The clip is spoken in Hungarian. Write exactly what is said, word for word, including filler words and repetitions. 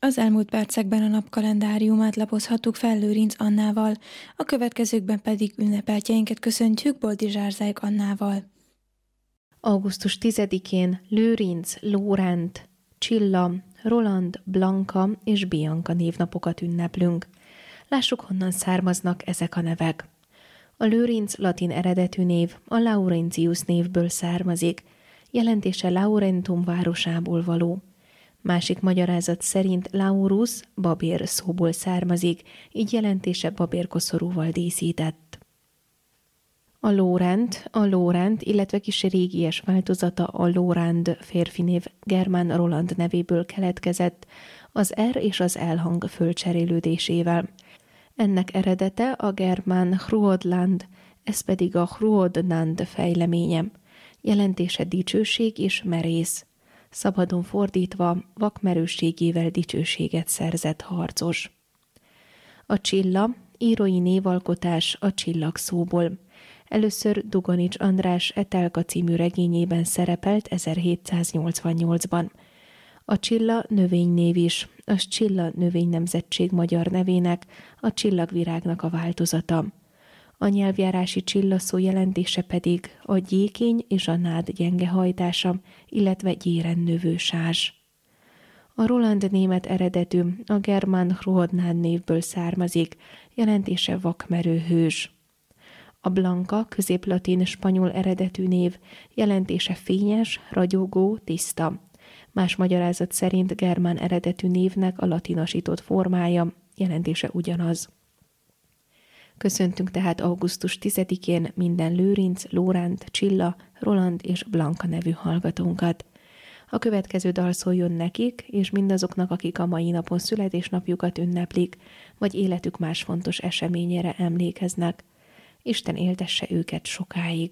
Az elmúlt percekben a napkalendáriumát lapozhattuk fel Lőrinc Annával, a következőkben pedig ünnepeltjeinket köszöntjük Boldizsár Zajk Annával. augusztus tizedikén Lőrinc, Lórend, Csilla, Roland, Blanka és Bianca névnapokat ünneplünk. Lássuk, honnan származnak ezek a nevek. A Lőrinc latin eredetű név a Laurentius névből származik, jelentése Laurentum városából való. Másik magyarázat szerint Laurus babér szóból származik, így jelentése babérkoszorúval díszített. A Lórend, a Lórend, illetve kis régies változata a Lórand férfi név germán Roland nevéből keletkezett, az R és az L hang fölcserélődésével. Ennek eredete a germán Hruodland, ez pedig a Hruodnand fejleménye. Jelentése dicsőség és merész. Szabadon fordítva, vakmerősségével dicsőséget szerzett harcos. A Csilla, írói névalkotás a csillag szóból. Először Dugonics András Etelka című regényében szerepelt ezerhétszáznyolcvannyolcban. A Csilla növénynév is, az Csilla növénynemzetség magyar nevének, a csillagvirágnak a változata. A nyelvjárási Csilla szó jelentése pedig a gyékény és a nád gyenge hajtása, illetve gyéren növő sázs. A Roland német eredetű, a germán Hruodnád névből származik, jelentése vakmerő hős. A Blanka középlatin spanyol eredetű név, jelentése fényes, ragyogó, tiszta. Más magyarázat szerint germán eredetű névnek a latinosított formája, jelentése ugyanaz. Köszöntünk tehát augusztus tizedikén minden Lőrinc, Lóránd, Csilla, Roland és Blanka nevű hallgatónkat. A következő dal szóljon nekik, és mindazoknak, akik a mai napon születésnapjukat ünneplik, vagy életük más fontos eseményére emlékeznek. Isten éltesse őket sokáig.